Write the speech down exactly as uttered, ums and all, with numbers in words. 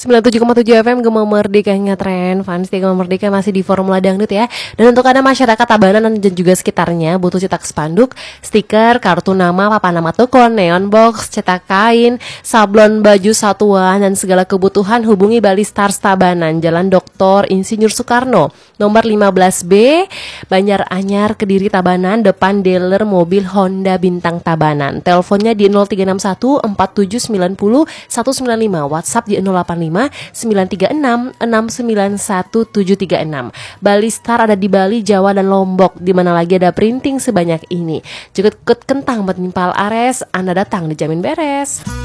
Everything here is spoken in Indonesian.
sembilan puluh tujuh koma tujuh F M Gema Merdeka ngetren. Fans di Gema Merdeka masih di Formula Dangdut ya. Dan untuk Anda masyarakat Tabanan dan juga sekitarnya butuh cetak spanduk, stiker, kartu nama, papan nama toko, neon box, cetak kain, sablon baju satuan dan segala kebutuhan, hubungi Bali Stars Tabanan, Jalan Doktor Insinyur Soekarno, nomor lima belas B, Banjar Anyar, Kediri Tabanan, depan dealer mobil Honda Bintang Tabanan. Teleponnya di nol tiga enam satu empat tujuh sembilan nol satu sembilan lima, WhatsApp di nol delapan lima sembilan tiga enam enam sembilan satu tujuh tiga enam. Bali Star ada di Bali, Jawa dan Lombok. Di mana lagi ada printing sebanyak ini. Cukup kentang buat nimpal ares, Anda datang dijamin beres.